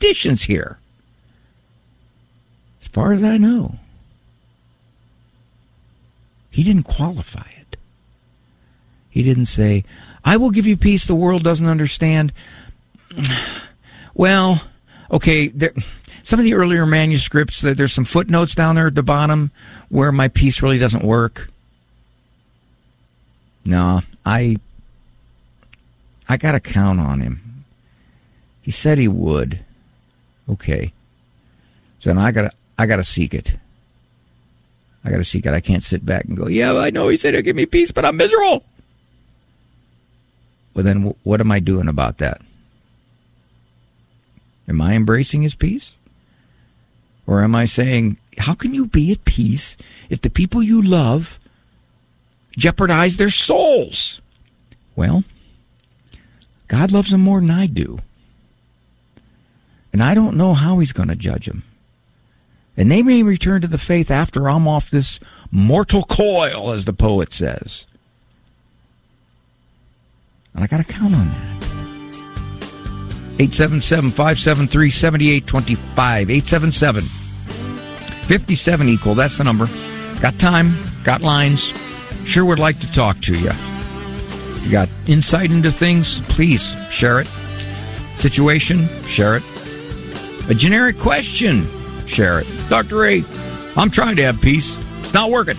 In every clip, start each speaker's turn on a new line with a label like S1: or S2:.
S1: conditions here. As far as I know, he didn't qualify it. He didn't say, I will give you peace the world doesn't understand. Well, okay, some of the earlier manuscripts, there's some footnotes down there at the bottom where my peace really doesn't work. No, I got to count on him. He said he would. Okay. So now I got to seek it. I got to seek it. I can't sit back and go, yeah, I know he said he'll give me peace, but I'm miserable. Well, then what am I doing about that? Am I embracing his peace? Or am I saying, how can you be at peace if the people you love jeopardize their souls? Well, God loves them more than I do. And I don't know how he's going to judge them. And they may return to the faith after I'm off this mortal coil, as the poet says. And I got to count on that. 877-573-7825. 877-57 equal. That's the number. Got time, got lines. Sure would like to talk to you. You got insight into things? Please share it. Situation? Share it. A generic question? Share it. Dr. Ray, I'm trying to have peace. It's not working.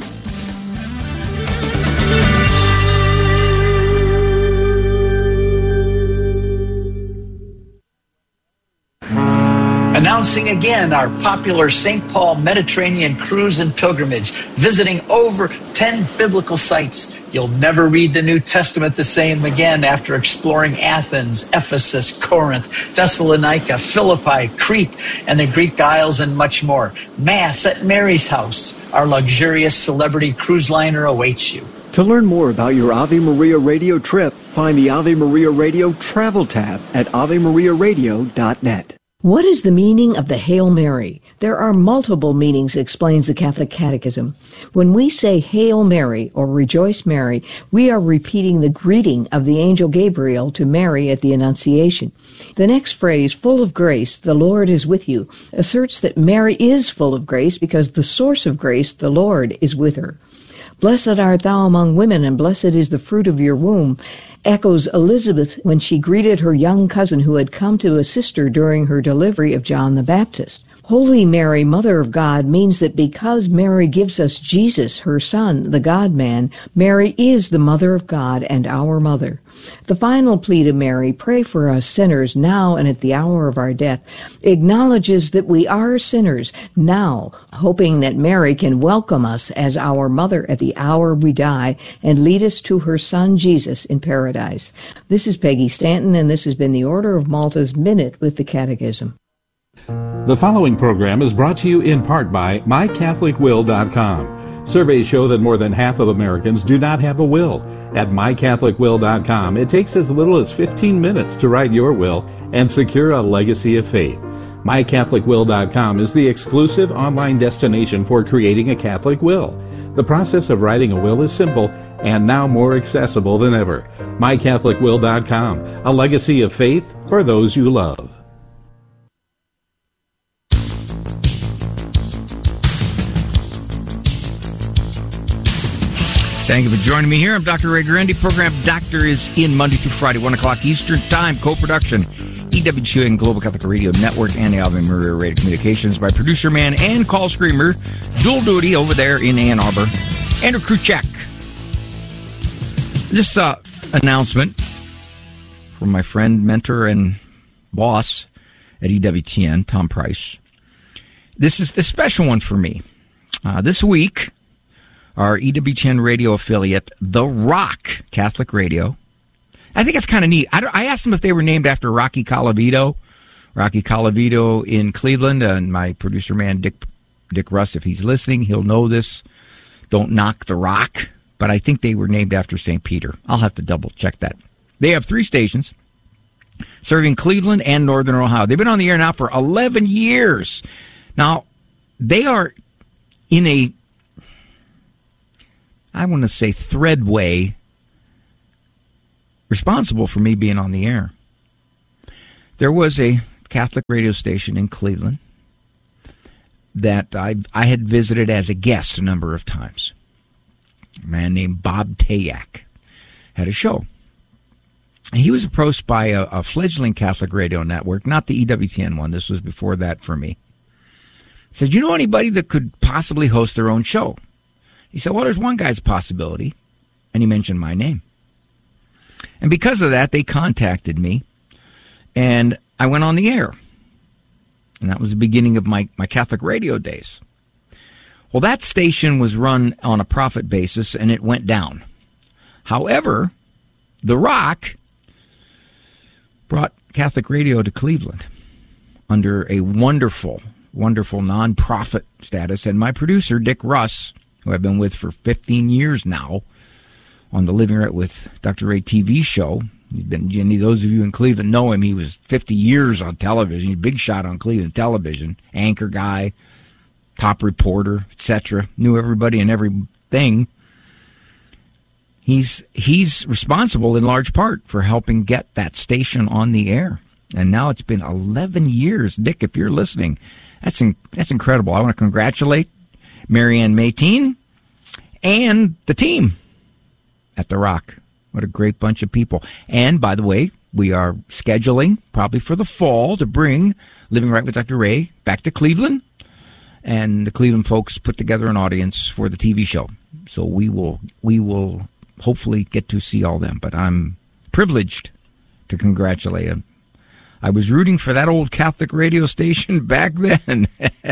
S2: Announcing again our popular St. Paul Mediterranean cruise and pilgrimage, visiting over 10 biblical sites. You'll never read the New Testament the same again after exploring Athens, Ephesus, Corinth, Thessalonica, Philippi, Crete, and the Greek Isles, and much more. Mass at Mary's house. Our luxurious celebrity cruise liner awaits you.
S3: To learn more about your Ave Maria Radio trip, find the Ave Maria Radio Travel tab at AveMariaRadio.net.
S4: What is the meaning of the Hail Mary? There are multiple meanings, explains the Catholic Catechism. When we say Hail Mary or Rejoice Mary, we are repeating the greeting of the angel Gabriel to Mary at the Annunciation. The next phrase, full of grace, the Lord is with you, asserts that Mary is full of grace because the source of grace, the Lord, is with her. Blessed art thou among women, and blessed is the fruit of your womb, echoes Elizabeth when she greeted her young cousin who had come to assist her during her delivery of John the Baptist. Holy Mary, Mother of God, means that because Mary gives us Jesus, her Son, the God-man, Mary is the Mother of God and our Mother. The final plea to Mary, pray for us sinners now and at the hour of our death, acknowledges that we are sinners now, hoping that Mary can welcome us as our mother at the hour we die and lead us to her Son Jesus in paradise. This is Peggy Stanton, and this has been the Order of Malta's Minute with the Catechism.
S5: The following program is brought to you in part by MyCatholicWill.com. Surveys show that more than half of Americans do not have a will. At MyCatholicWill.com, it takes as little as 15 minutes to write your will and secure a legacy of faith. MyCatholicWill.com is the exclusive online destination for creating a Catholic will. The process of writing a will is simple and now more accessible than ever. MyCatholicWill.com, a legacy of faith for those you love.
S1: Thank you for joining me here. I'm Dr. Ray Guarendi. Program Doctor is in Monday through Friday, 1 o'clock Eastern Time. Co-production, EWTN Global Catholic Radio Network and the Ave Maria Radio Communications by producer man and call screamer, dual duty over there in Ann Arbor, Andrew Kruchek. This announcement from my friend, mentor, and boss at EWTN, Tom Price. This is the special one for me. This week, our EWTN radio affiliate, The Rock Catholic Radio. I think it's kind of neat. I asked them if they were named after Rocky Colavito. Rocky Colavito in Cleveland, and my producer man, Dick Russ, if he's listening, he'll know this. Don't knock The Rock. But I think they were named after St. Peter. I'll have to double check that. They have 3 stations serving Cleveland and Northern Ohio. They've been on the air now for 11 years. Now, they are in a, I want to say, thread way responsible for me being on the air. There was a Catholic radio station in Cleveland that I had visited as a guest a number of times. A man named Bob Tayak had a show. And he was approached by a fledgling Catholic radio network, not the EWTN one. This was before that for me. He said, you know anybody that could possibly host their own show? He said, well, there's one guy's possibility. And he mentioned my name. And because of that, they contacted me. And I went on the air. And that was the beginning of my Catholic radio days. Well, that station was run on a profit basis, and it went down. However, The Rock brought Catholic radio to Cleveland under a wonderful, wonderful nonprofit status. And my producer, Dick Russ, who I've been with for 15 years now on the Living Right with Dr. Ray TV show. He's been, those of you in Cleveland know him. He was 50 years on television. He's a big shot on Cleveland television. Anchor guy, top reporter, etc. Knew everybody and everything. He's responsible in large part for helping get that station on the air. And now it's been 11 years. Dick, if you're listening, that's incredible. I want to congratulate Marianne Mayteen and the team at The Rock. What a great bunch of people. And, by the way, we are scheduling probably for the fall to bring Living Right with Dr. Ray back to Cleveland. And the Cleveland folks put together an audience for the TV show. So we will hopefully get to see all them. But I'm privileged to congratulate him. I was rooting for that old Catholic radio station back then.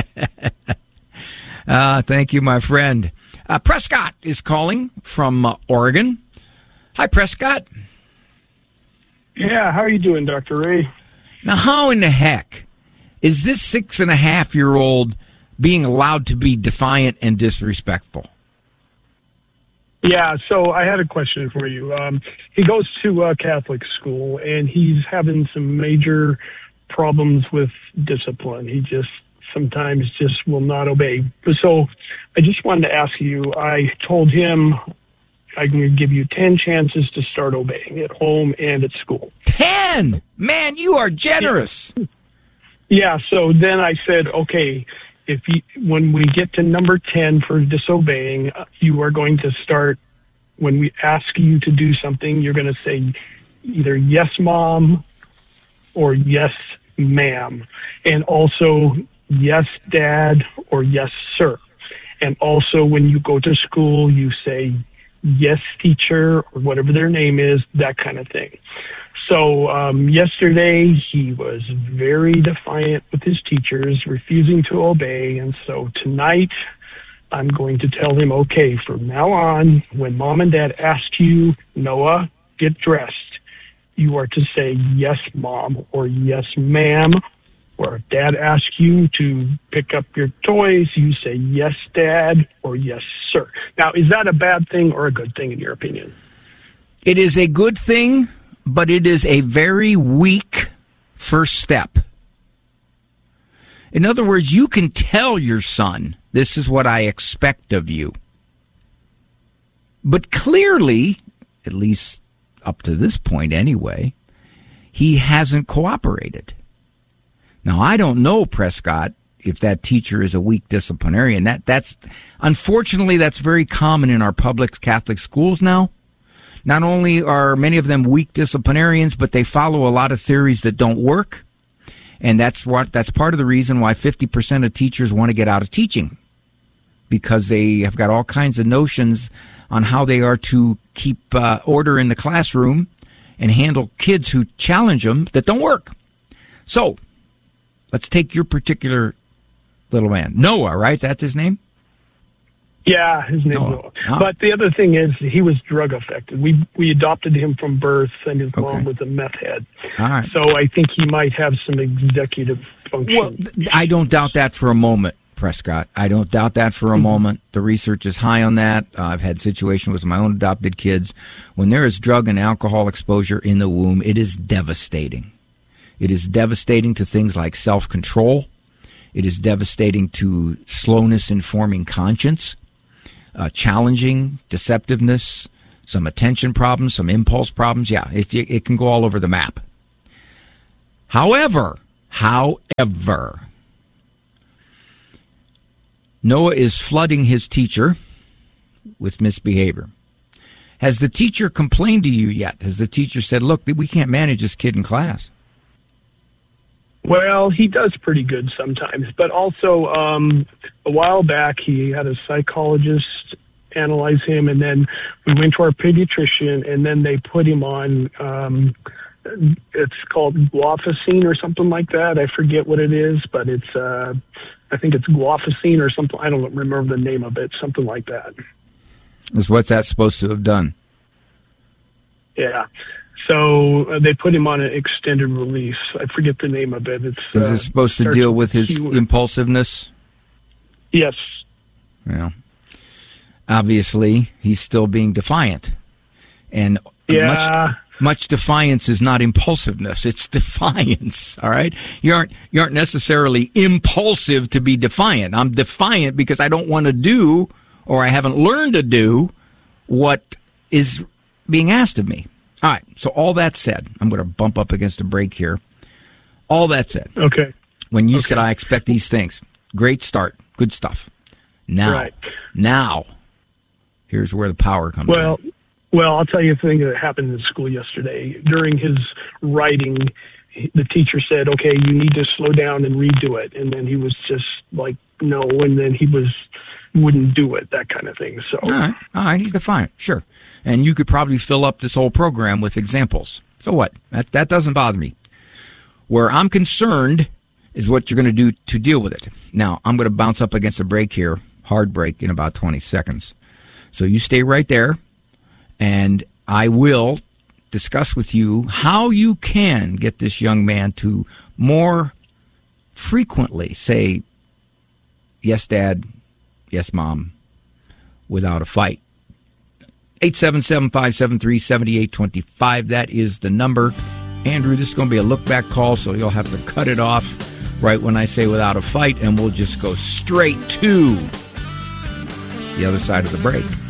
S1: Thank you, my friend. Prescott is calling from Oregon. Hi, Prescott.
S6: Yeah, how are you doing, Dr. Ray?
S1: Now, how in the heck is this 6.5-year-old being allowed to be defiant and disrespectful?
S6: Yeah, so I had a question for you. He goes to a Catholic school, and he's having some major problems with discipline. He just sometimes just will not obey. So I just wanted to ask you, I told him I'm going to give you 10 chances to start obeying at home and at school.
S1: 10? Man, you are generous.
S6: Yeah, so then I said, okay, when we get to number 10 for disobeying, you are going to start, when we ask you to do something, you're going to say either yes, mom, or yes, ma'am. And also yes, dad, or yes, sir. And also when you go to school, you say yes, teacher, or whatever their name is, that kind of thing. So yesterday he was very defiant with his teachers, refusing to obey. And so tonight I'm going to tell him, okay, from now on, when mom and dad ask you, Noah, get dressed, you are to say yes, mom, or yes, ma'am. Or if dad asks you to pick up your toys, you say yes, dad, or yes, sir. Now, is that a bad thing or a good thing in your opinion?
S1: It is a good thing, but it is a very weak first step. In other words, you can tell your son, this is what I expect of you. But clearly, at least up to this point anyway, he hasn't cooperated. Now, I don't know, Prescott, if that teacher is a weak disciplinarian. That's unfortunately, that's very common in our public Catholic schools now. Not only are many of them weak disciplinarians, but they follow a lot of theories that don't work. And that's part of the reason why 50% of teachers want to get out of teaching, because they have got all kinds of notions on how they are to keep order in the classroom and handle kids who challenge them that don't work. So let's take your particular little man. Noah, right? That's his name?
S6: Yeah, his name's Noah. Oh. But the other thing is he was drug affected. We adopted him from birth, and his mom was a meth head.
S1: All right.
S6: So I think he might have some executive function.
S1: Well, I don't doubt that for a moment, Prescott. I don't doubt that for a moment. The research is high on that. I've had situations with my own adopted kids. When there is drug and alcohol exposure in the womb, it is devastating. It is devastating to things like self-control. It is devastating to slowness in forming conscience, challenging, deceptiveness, some attention problems, some impulse problems. Yeah, it can go all over the map. However, However, Noah is flooding his teacher with misbehavior. Has the teacher complained to you yet? Has the teacher said, look, we can't manage this kid in class?
S6: Well, he does pretty good sometimes, but also a while back he had a psychologist analyze him, and then we went to our pediatrician, and then they put him on, it's called guanfacine or something like that. I forget what it is, but it's, I think it's guanfacine or something. I don't remember the name of it, something like that.
S1: What's that supposed to have done?
S6: Yeah. So they put him on an extended release. I forget the name of it. Is
S1: it supposed to deal with his impulsiveness?
S6: Yes.
S1: Well, obviously, he's still being defiant. And much defiance is not impulsiveness. It's defiance, all right? You aren't necessarily impulsive to be defiant. I'm defiant because I don't want to do, or I haven't learned to do, what is being asked of me. All right, so all that said, I'm going to bump up against a break here. All that said,
S6: okay.
S1: When you said I expect these things, great start, good stuff. Now, here's where the power comes in.
S6: Well, I'll tell you a thing that happened in school yesterday. During his writing, the teacher said, okay, you need to slow down and redo it. And then he was just like, no, and then he wouldn't do it, that kind of thing. So
S1: all right, he's defiant, sure. And you could probably fill up this whole program with examples. So what? That doesn't bother me. Where I'm concerned is what you're going to do to deal with it. Now, I'm going to bounce up against a break here, hard break in about 20 seconds. So you stay right there, and I will discuss with you how you can get this young man to more frequently say, yes, Dad, yes, Mom, without a fight. 877-573-7825. That is the number. Andrew, this is going to be a look-back call, so you'll have to cut it off right when I say without a fight, and we'll just go straight to the other side of the break.